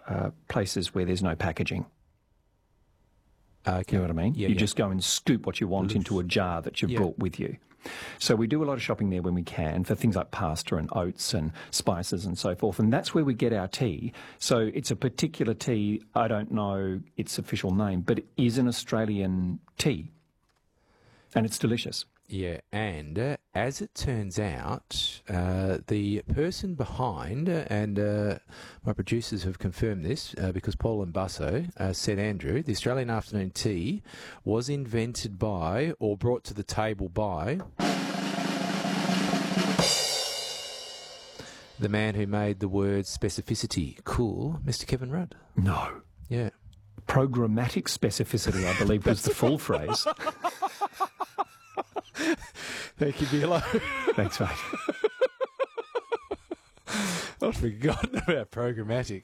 places where there's no packaging. Okay. You know what I mean? Yeah, you yeah. just go and scoop what you want into a jar that you've brought with you. So we do a lot of shopping there when we can for things like pasta and oats and spices and so forth. And that's where we get our tea. So it's a particular tea. I don't know its official name, but it is an Australian tea. And it's delicious. Yeah, and as it turns out, the person behind, and my producers have confirmed this because Paul and Busso said, Andrew, the Australian afternoon tea was invented by, or brought to the table by, the man who made the word specificity cool, Mr. Kevin Rudd. No. Yeah. Programmatic specificity, I believe, was the full phrase. Thank you, Bilo. Thanks, mate. I'd forgotten about programmatic.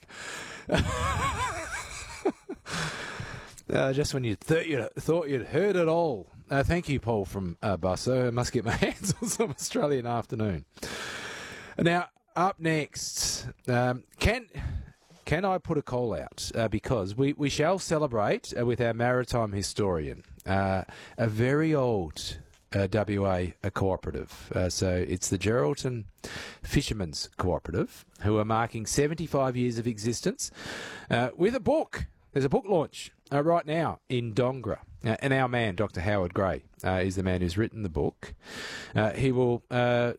Just when you thought you'd heard it all. Thank you, Paul from Busso. I must get my hands on some Australian afternoon. Now, up next, can I put a call out? Because we shall celebrate with our maritime historian, a very old WA cooperative. So it's the Geraldton Fishermen's Cooperative, who are marking 75 years of existence with a book. There's a book launch right now in Dongra. And our man, Dr. Howard Gray, is the man who's written the book. He will